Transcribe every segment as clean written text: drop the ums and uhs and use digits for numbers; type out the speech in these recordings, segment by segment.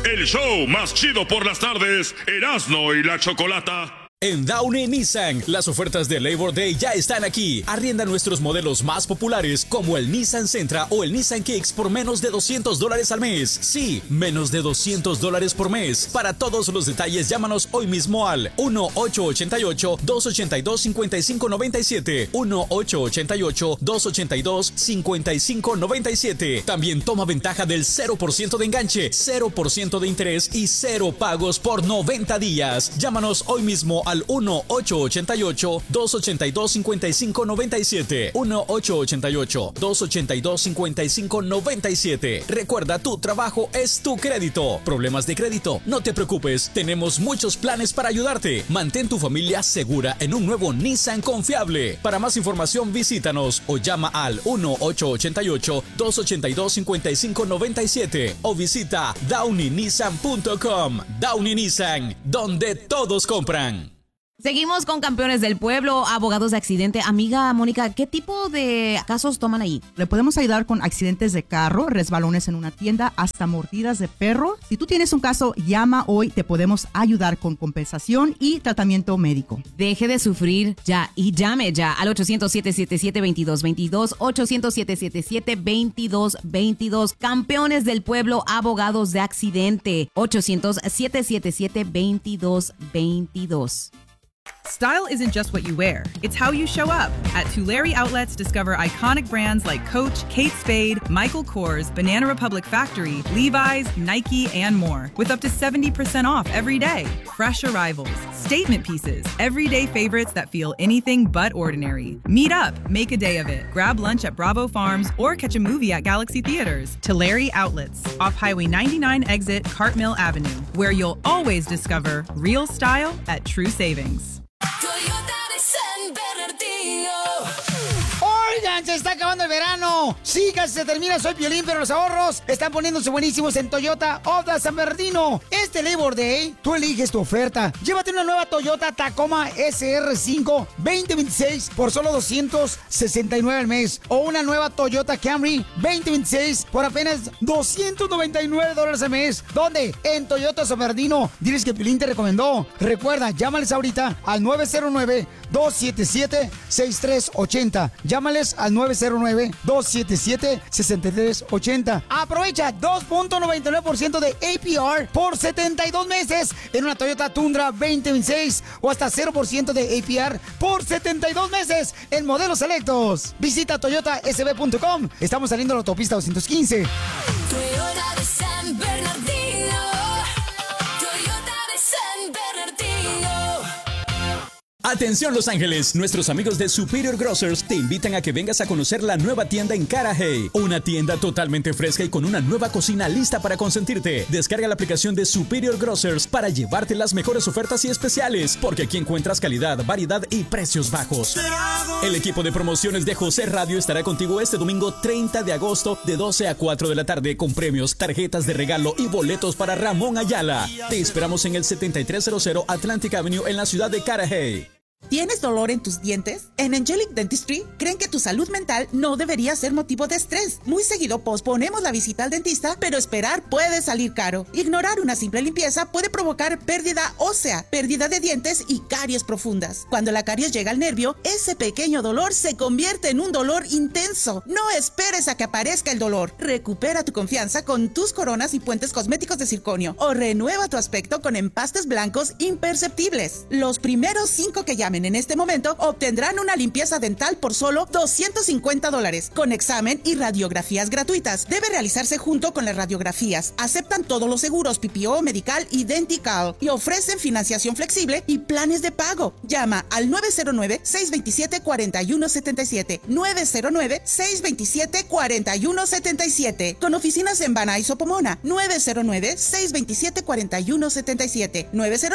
El show más chido por las tardes, Erasmo y la Chocolata. En Downey Nissan, las ofertas de Labor Day ya están aquí. Arrienda nuestros modelos más populares como el Nissan Sentra o el Nissan Kicks por menos de $200 al mes. Sí, menos de $200 por mes. Para todos los detalles, llámanos hoy mismo al 1-888-282-5597. 1-888-282-5597. También toma ventaja del 0% de enganche, 0% de interés y 0 pagos por 90 días. Llámanos hoy mismo al 1-888-282-5597. 1-888-282-5597. Recuerda, tu trabajo es tu crédito. ¿Problemas de crédito? No te preocupes, tenemos muchos planes para ayudarte. Mantén tu familia segura en un nuevo Nissan confiable. Para más información, visítanos o llama al 1-888-282-5597 o visita downeynissan.com. Downey Nissan, donde todos compran. Seguimos con Campeones del Pueblo, abogados de accidente. Amiga Mónica, ¿qué tipo de casos toman ahí? Le podemos ayudar con accidentes de carro, resbalones en una tienda, hasta mordidas de perro. Si tú tienes un caso, llama hoy, te podemos ayudar con compensación y tratamiento médico. Deje de sufrir ya y llame ya al 800-777-2222, 800-777-2222. Campeones del Pueblo, abogados de accidente, 800-777-2222. Style isn't just what you wear, it's how you show up. At Tulare Outlets, discover iconic brands like Coach, Kate Spade, Michael Kors, Banana Republic Factory, Levi's, Nike, and more. With up to 70% off every day. Fresh arrivals, statement pieces, everyday favorites that feel anything but ordinary. Meet up, make a day of it. Grab lunch at Bravo Farms or catch a movie at Galaxy Theaters. Tulare Outlets, off Highway 99 exit Cartmill Avenue, where you'll always discover real style at true savings. Oigan, se está acabando el verano. Sí, casi se termina. Soy Piolín, pero los ahorros están poniéndose buenísimos en Toyota of the San Bernardino. Este Labor Day, tú eliges tu oferta. Llévate una nueva Toyota Tacoma SR5 2026 por solo $269 al mes. O una nueva Toyota Camry 2026 por apenas $299 al mes. ¿Dónde? En Toyota San Bernardino. Diles que Piolín te recomendó. Recuerda, llámales ahorita al 909-277-6380. Llámales al 909-277-6380. Aprovecha 2.99% de APR por 72 meses en una Toyota Tundra 2026 o hasta 0% de APR por 72 meses en modelos selectos. Visita toyotasb.com. Estamos saliendo a la autopista 215. Toyota de San Bernardino. Atención Los Ángeles, nuestros amigos de Superior Grocers te invitan a que vengas a conocer la nueva tienda en Carajay. Una tienda totalmente fresca y con una nueva cocina lista para consentirte. Descarga la aplicación de Superior Grocers para llevarte las mejores ofertas y especiales, porque aquí encuentras calidad, variedad y precios bajos. El equipo de promociones de José Radio estará contigo este domingo 30 de agosto de 12 a 4 de la tarde con premios, tarjetas de regalo y boletos para Ramón Ayala. Te esperamos en el 7300 Atlantic Avenue en la ciudad de Carajay. ¿Tienes dolor en tus dientes? En Angelic Dentistry creen que tu salud mental no debería ser motivo de estrés. Muy seguido posponemos la visita al dentista, pero esperar puede salir caro. Ignorar una simple limpieza puede provocar pérdida ósea, pérdida de dientes y caries profundas. Cuando la caries llega al nervio, ese pequeño dolor se convierte en un dolor intenso. No esperes a que aparezca el dolor. Recupera tu confianza con tus coronas y puentes cosméticos de circonio o renueva tu aspecto con empastes blancos imperceptibles. Los primeros 5 que llamen en este momento obtendrán una limpieza dental por solo $250 con examen y radiografías gratuitas. Debe realizarse junto con las radiografías. Aceptan todos los seguros PPO, medical y dental y ofrecen financiación flexible y planes de pago. Llama al 909-627-4177 909-627-4177 con oficinas en Banaiso, Pomona. 909-627-4177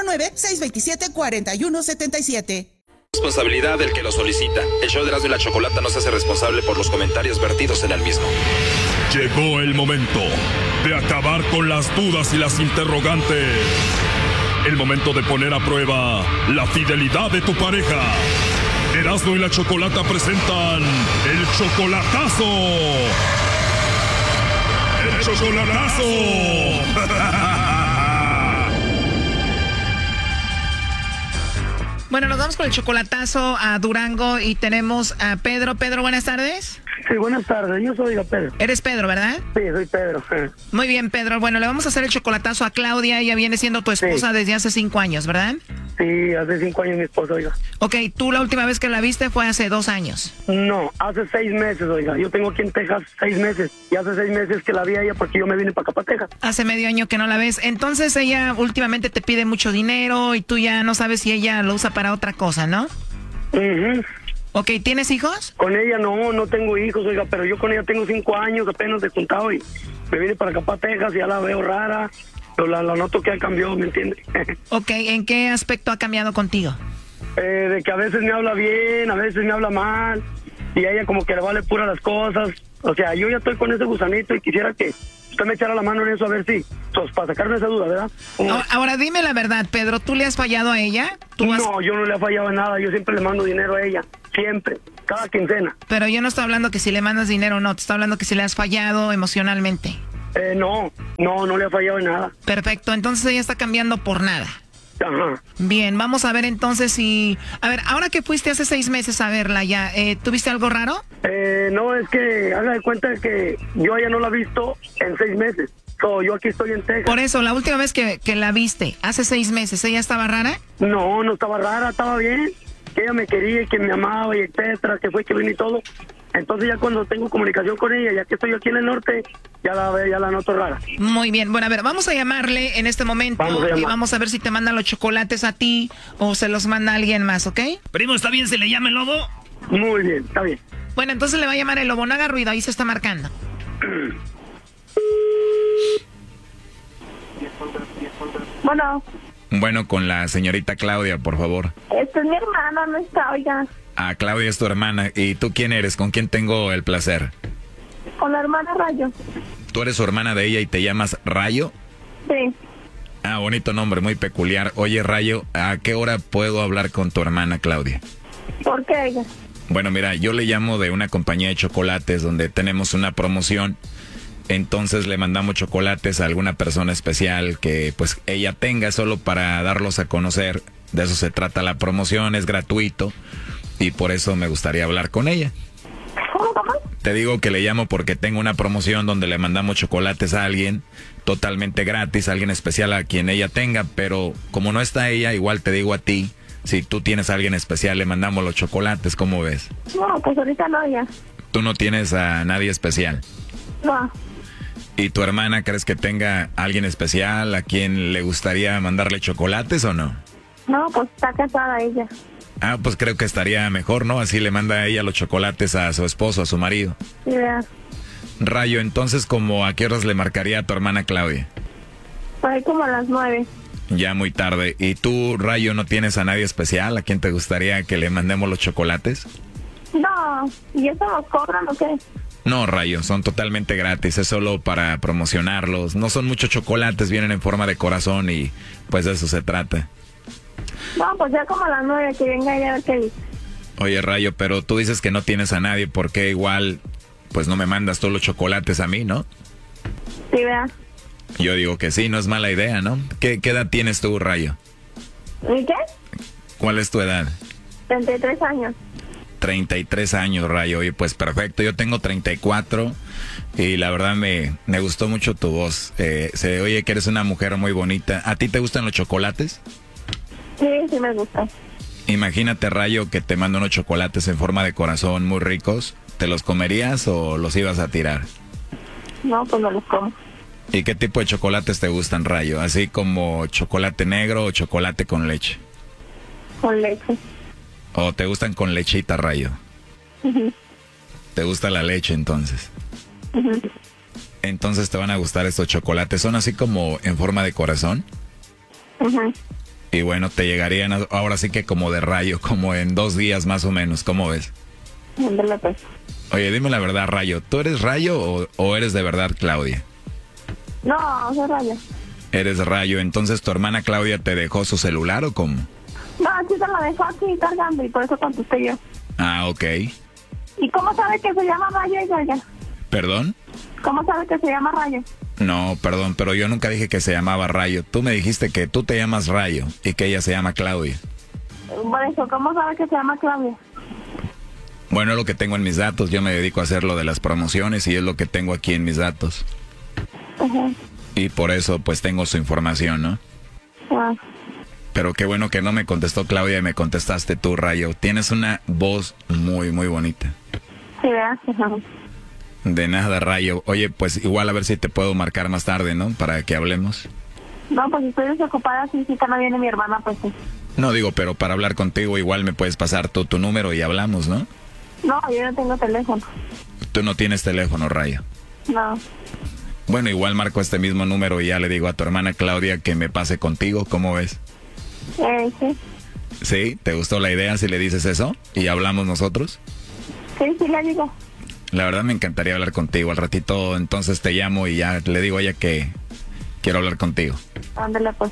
909-627-4177. Responsabilidad del que lo solicita. El show de Erasmo y la Chocolata no se hace responsable por los comentarios vertidos en el mismo. Llegó el momento de acabar con las dudas y las interrogantes. El momento de poner a prueba la fidelidad de tu pareja. Erasmo y la Chocolata presentan el chocolatazo. ¡El chocolatazo! Bueno, nos vamos con el chocolatazo a Durango y tenemos a Pedro. Pedro, buenas tardes. Sí, buenas tardes. Yo soy Pedro. Eres Pedro, ¿verdad? Sí, soy Pedro. Muy bien, Pedro. Bueno, le vamos a hacer el chocolatazo a Claudia. Ella viene siendo tu esposa desde hace 5 años, ¿verdad? Sí, hace 5 años mi esposa, oiga. Ok, ¿tú la última vez que la viste fue hace 2 años? No, hace 6 meses, oiga. Yo tengo aquí en Texas 6 meses. Y hace 6 meses que la vi a ella porque yo me vine para acá, para Texas. Hace medio año que no la ves. Entonces ella últimamente te pide mucho dinero y tú ya no sabes si ella lo usa para otra cosa, ¿no? Ok, ¿tienes hijos? Con ella no tengo hijos, oiga, pero yo con ella tengo 5 años apenas de juntado y me vine para acá, para Texas, y ya la veo rara, pero la noto que ha cambiado, ¿me entiendes? Ok, ¿en qué aspecto ha cambiado contigo? De que a veces me habla bien, a veces me habla mal, y a ella como que le vale pura las cosas. O sea, yo ya estoy con ese gusanito y quisiera que usted me echara la mano en eso a ver si, pues, para sacarme esa duda, ¿verdad? Ahora dime la verdad, Pedro, ¿tú le has fallado a ella? No, yo no le he fallado en nada, yo siempre le mando dinero a ella, siempre, cada quincena. Pero yo no estoy hablando que si le mandas dinero o no, te estoy hablando que si le has fallado emocionalmente. No le ha fallado en nada. Perfecto, entonces ella está cambiando por nada. Ajá. Bien, vamos a ver entonces si... A ver, ahora que fuiste hace 6 meses a verla ya, ¿tuviste algo raro? No, es que haga de cuenta que yo ya no la he visto en 6 meses. Yo aquí estoy en Texas. Por eso, la última vez que la viste, hace 6 meses, ¿ella estaba rara? No estaba rara, estaba bien. Que ella me quería y que me amaba y etcétera, que fue que vine y todo. Entonces ya cuando tengo comunicación con ella, ya que estoy aquí en el norte, ya la noto rara. Muy bien, bueno, a ver, vamos a llamarle en este momento y vamos a ver si te manda los chocolates a ti o se los manda a alguien más, ¿ok? Primo, ¿está bien si le llama el lobo? Muy bien, está bien. Bueno, entonces le va a llamar el lobo, no haga ruido, ahí se está marcando. Bueno, con la señorita Claudia, por favor. Esta es mi hermana, no está, oiga. Ah, Claudia es tu hermana. ¿Y tú quién eres? ¿Con quién tengo el placer? Con la hermana Rayo. ¿Tú eres su hermana de ella y te llamas Rayo? Sí. Ah, bonito nombre, muy peculiar. Oye, Rayo, ¿a qué hora puedo hablar con tu hermana Claudia? ¿Por qué, oiga? Bueno, mira, yo le llamo de una compañía de chocolates donde tenemos una promoción. Entonces le mandamos chocolates a alguna persona especial que pues ella tenga solo para darlos a conocer. De eso se trata la promoción, es gratuito y por eso me gustaría hablar con ella. ¿Cómo? Te digo que le llamo porque tengo una promoción donde le mandamos chocolates a alguien totalmente gratis, a alguien especial a quien ella tenga, pero como no está ella, igual te digo a ti, si tú tienes a alguien especial le mandamos los chocolates, ¿cómo ves? No, pues ahorita no, ya. ¿Tú no tienes a nadie especial? No. ¿Y tu hermana crees que tenga a alguien especial a quien le gustaría mandarle chocolates o no? No, pues está casada ella. Ah, pues creo que estaría mejor, ¿no? Así le manda a ella los chocolates a su esposo, a su marido. Sí, vea. Rayo, entonces, ¿cómo a qué horas le marcaría a tu hermana Claudia? Por ahí como a las 9. Ya muy tarde. ¿Y tú, Rayo, no tienes a nadie especial a quien te gustaría que le mandemos los chocolates? No, ¿y eso nos cobran o qué? No, Rayo, son totalmente gratis, es solo para promocionarlos. No son muchos chocolates, vienen en forma de corazón y pues de eso se trata. No, pues ya como a las 9 que venga ella a ver qué dice. Oye, Rayo, pero tú dices que no tienes a nadie, ¿por qué igual pues no me mandas todos los chocolates a mí, no? Sí, vea. Yo digo que sí, no es mala idea, ¿no? ¿Qué edad tienes tú, Rayo? ¿Y qué? ¿Cuál es tu edad? 33 años. 33 años, Rayo. Oye, pues perfecto. Yo tengo 34 y la verdad me gustó mucho tu voz. Se oye que eres una mujer muy bonita. ¿A ti te gustan los chocolates? Sí, sí me gusta. Imagínate, Rayo, que te mando unos chocolates en forma de corazón muy ricos. ¿Te los comerías o los ibas a tirar? No, pues no los como. ¿Y qué tipo de chocolates te gustan, Rayo? ¿Así como chocolate negro o chocolate con leche? Con leche. ¿O te gustan con lechita, Rayo? ¿Te gusta la leche entonces? Entonces te van a gustar estos chocolates. Son así como en forma de corazón. Y bueno, te llegarían ahora sí que como de Rayo, como en 2 días más o menos. ¿Cómo ves? Pues. Oye, dime la verdad, Rayo. ¿Tú eres Rayo o eres de verdad Claudia? No, soy Rayo. Eres Rayo. Entonces, ¿tu hermana Claudia te dejó su celular o cómo? No, sí se la dejó aquí cargando y por eso contesté yo. Ah, ok. ¿Y cómo sabe que se llama Rayo ella? ¿Perdón? ¿Cómo sabe que se llama Rayo? No, perdón, pero yo nunca dije que se llamaba Rayo. Tú me dijiste que tú te llamas Rayo y que ella se llama Claudia. Por eso, ¿cómo sabe que se llama Claudia? Bueno, es lo que tengo en mis datos. Yo me dedico a hacer lo de las promociones y es lo que tengo aquí en mis datos. Ajá. Y por eso, pues, tengo su información, ¿no? Ah. Pero qué bueno que no me contestó Claudia y me contestaste tú, Rayo. Tienes una voz muy, muy bonita. Sí, gracias. De nada, Rayo. Oye, pues igual a ver si te puedo marcar más tarde, ¿no? Para que hablemos. No, pues si estoy desocupada, sí, que no viene mi hermana, pues sí. No digo, pero para hablar contigo igual me puedes pasar tu número y hablamos, ¿no? No, yo no tengo teléfono. Tú no tienes teléfono, Rayo. No. Bueno, igual marco este mismo número y ya le digo a tu hermana Claudia que me pase contigo. ¿Cómo ves? Sí. ¿Sí? ¿Te gustó la idea si le dices eso? ¿Y hablamos nosotros? Sí, le digo. La verdad me encantaría hablar contigo. Al ratito entonces te llamo y ya le digo a ella que quiero hablar contigo. Ándale, pues.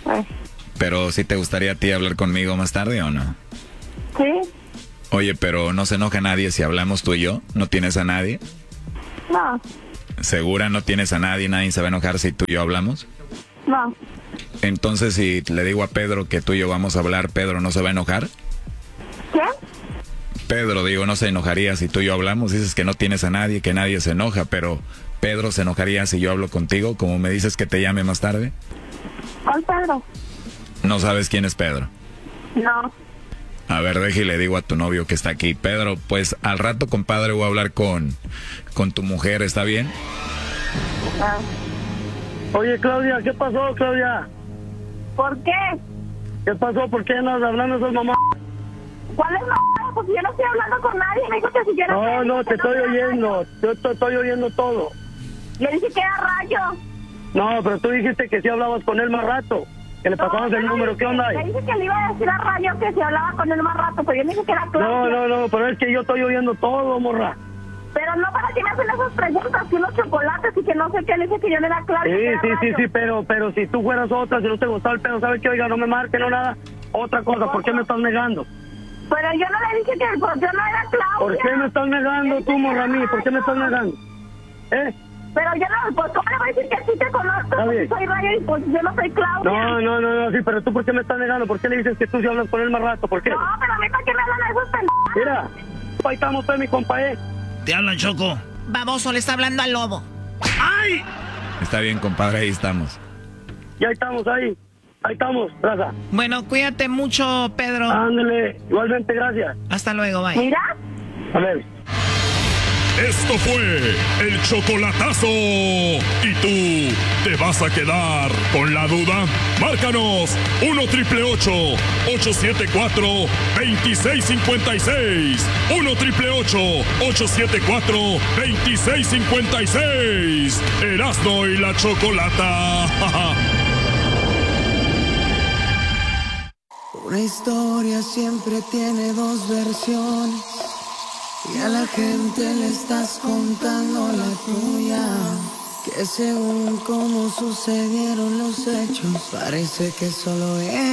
Pero ¿sí te gustaría a ti hablar conmigo más tarde o no? Sí. Oye, pero no se enoja nadie si hablamos tú y yo. ¿No tienes a nadie? No. ¿Segura no tienes a nadie? ¿Nadie se va a enojar si tú y yo hablamos? No. Entonces, si le digo a Pedro que tú y yo vamos a hablar, ¿Pedro no se va a enojar? ¿Qué? Pedro, digo, no se enojaría si tú y yo hablamos. Dices que no tienes a nadie, que nadie se enoja, pero ¿Pedro se enojaría si yo hablo contigo, como me dices que te llame más tarde? ¿Cuál Pedro? ¿No sabes quién es Pedro? No. A ver, deje y le digo a tu novio que está aquí. Pedro, pues al rato, compadre, voy a hablar con tu mujer, ¿está bien? Ah. Oye, Claudia, ¿qué pasó, Claudia? ¿Por qué? ¿Qué pasó? ¿Por qué andas hablando esas mamás? ¿Cuál es mamá? Pues yo no estoy hablando con nadie. Me dijo que si yo No, te estoy oyendo. Yo te estoy oyendo todo. Le dije que era Rayo. No, pero tú dijiste que sí hablabas con él más rato. Que le pasabas el número. ¿Qué onda ahí? Le dije que le iba a decir a Rayo que si hablaba con él más rato, pero yo le dije que era Claudia. No, pero es que yo estoy oyendo todo, morra. Pero no, para que me hacen esas preguntas, que unos chocolates y que no sé qué, le dije que yo no era Claudia. Sí, pero si tú fueras otra, si no te gustaba el pedo, ¿sabes qué? Oiga, no me marque, no nada. Otra cosa, ¿por qué me estás negando? Pero yo no le dije que yo no era Claudia. ¿Por qué me estás negando tú, morra, a mí? ¿Por qué me estás negando? Pero yo no, pues ¿cómo le voy a decir que sí te conozco? Pues soy Rayo y pues yo no soy Claudia. No, sí, pero tú ¿por qué me estás negando? ¿Por qué le dices que tú sí hablas con él más rato? ¿Por qué? No, pero a mí ¿para qué me hablan de esos pendejos? Mira, ahí estamos, pues, mi compa, Te hablan, Choco. Baboso, le está hablando al lobo. ¡Ay! Está bien, compadre, ahí estamos. Ya estamos ahí. Ahí estamos, raza. Bueno, cuídate mucho, Pedro. Ándale, igualmente, gracias. Hasta luego, bye. Mira. A ver. Esto fue el chocolatazo. ¿Y tú te vas a quedar con la duda? Márcanos 1-888-874-2656. 1-888-874-2656. Erasmo y la Chocolata. Una historia siempre tiene dos versiones y a la gente le estás contando la tuya. Que según cómo sucedieron los hechos, parece que solo es